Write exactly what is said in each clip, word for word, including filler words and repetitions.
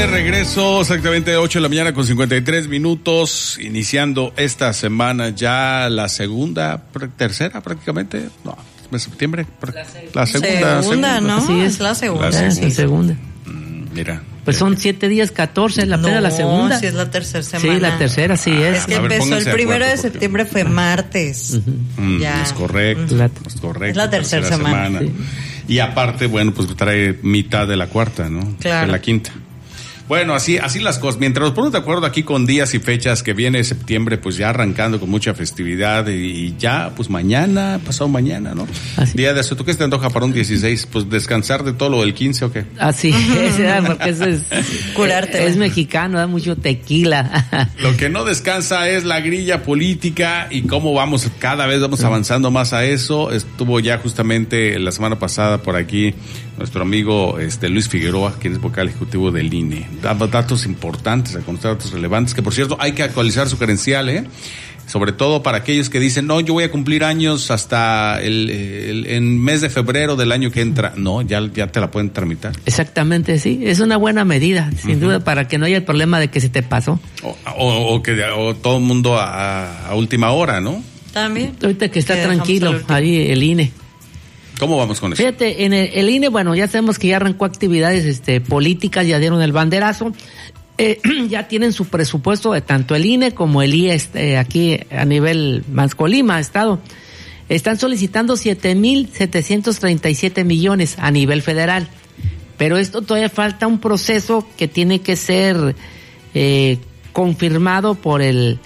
de regreso, exactamente ocho de la mañana con cincuenta y tres minutos, iniciando esta semana ya la segunda, tercera prácticamente, no, de septiembre, la segunda. Segunda, segunda. ¿no? Sí, es la segunda. La segunda. Sí, segunda. Mm, mira. Pues son siete días, catorce, es la no, pena la segunda. Sí, es la tercera semana. Sí, la tercera, sí es. Es que A ver, empezó el primero de porque... septiembre, fue martes. Uh-huh. Mm, ya. Es correcto, la, es correcto. Es la tercera, tercera semana. semana. Sí. Y aparte, bueno, pues trae mitad de la cuarta, ¿no? Claro. De la quinta. Bueno, así así las cosas. Mientras nos ponemos de acuerdo aquí con días y fechas que viene septiembre, pues ya arrancando con mucha festividad y ya, pues mañana, pasado mañana, ¿no? Así. Día de eso. ¿Tú qué te antoja para un dieciséis? Pues descansar de todo lo del quince o qué. Así es, porque eso es... Curarte. Es mexicano, da mucho tequila. Lo que no descansa es la grilla política y cómo vamos, cada vez vamos avanzando más a eso. Estuvo ya justamente la semana pasada por aquí nuestro amigo este Luis Figueroa, quien es vocal ejecutivo del I N E. Daba datos importantes, a conocer datos relevantes, que por cierto hay que actualizar su credencial, ¿eh? Sobre todo para aquellos que dicen, no, yo voy a cumplir años hasta el, el, el mes de febrero del año que entra. No, ya, ya te la pueden tramitar. Exactamente, sí, es una buena medida, sin uh-huh. duda, para que no haya el problema de que se te pasó. O, o, o que o todo el mundo a, a última hora, ¿no? También. Ahorita que está tranquilo, ahí el I N E. ¿Cómo vamos con eso? Fíjate, en el, el I N E, bueno, ya sabemos que ya arrancó actividades este, políticas, ya dieron el banderazo, eh, ya tienen su presupuesto de tanto el I N E como el I E S eh, aquí a nivel más Colima, estado. Están solicitando siete mil setecientos treinta y siete millones a nivel federal, pero esto todavía falta un proceso que tiene que ser eh, confirmado por el...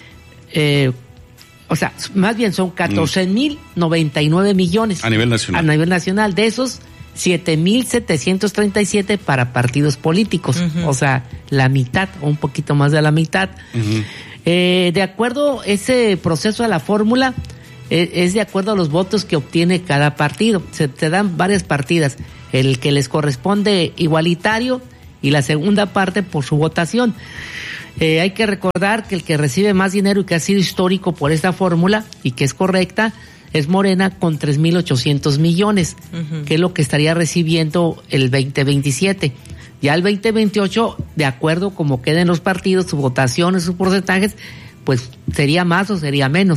Eh, O sea, más bien son catorce mil noventa y nueve millones. A nivel nacional. A nivel nacional. De esos, siete mil setecientos treinta y siete para partidos políticos. Uh-huh. O sea, la mitad, o un poquito más de la mitad. Uh-huh. Eh, de acuerdo, ese proceso a la fórmula eh, es de acuerdo a los votos que obtiene cada partido. Se te dan varias partidas. El que les corresponde igualitario y la segunda parte por su votación. Eh, hay que recordar que el que recibe más dinero y que ha sido histórico por esta fórmula y que es correcta es Morena con tres mil ochocientos millones, uh-huh. que es lo que estaría recibiendo el veinte veintisiete. Ya el veinte veintiocho, de acuerdo como queden los partidos, sus votaciones, sus porcentajes, pues sería más o sería menos.